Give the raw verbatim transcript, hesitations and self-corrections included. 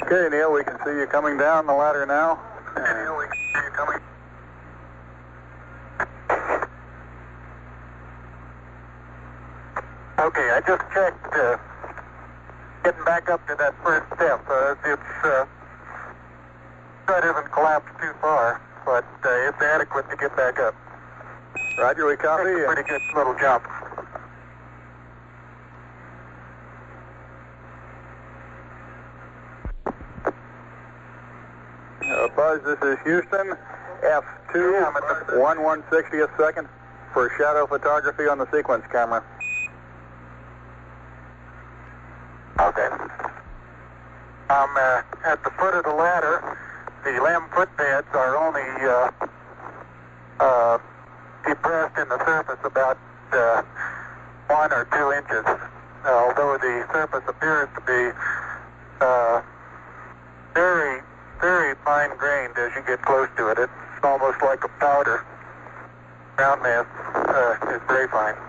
Okay, Neil, we can see you coming down the ladder now. Okay, Neil, we can see you coming. Okay, I just checked. Uh, getting back up to that first step. Uh, it's uh, it isn't collapsed too far, but uh, it's adequate to get back up. Roger, we copy. It's a pretty good little jump. Uh, Buzz, this is Houston, F two, yeah, one one sixtieth second for shadow photography on the sequence camera. Okay. I'm uh, at the foot of the ladder. The L E M footbeds are only uh, uh, depressed in the surface about uh, one or two inches, uh, although the surface appears to be uh, very, very fine-grained as you get close to it. It's almost like a powder. Ground mass uh, is very fine.